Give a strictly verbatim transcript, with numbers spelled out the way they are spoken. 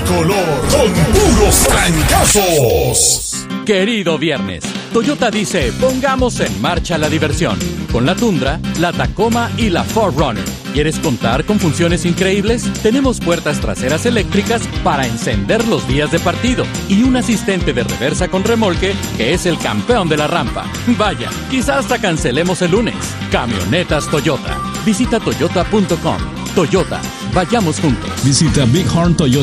color con puros trancazos. Querido viernes, Toyota dice, pongamos en marcha la diversión. Con la Tundra, la Tacoma y la cuatro Runner. ¿Quieres contar con funciones increíbles? Tenemos puertas traseras eléctricas para encender los días de partido y un asistente de reversa con remolque que es el campeón de la rampa. Vaya, quizás hasta cancelemos el lunes. Camionetas Toyota. Visita toyota punto com. Toyota, vayamos juntos. Visita Big Horn Toyota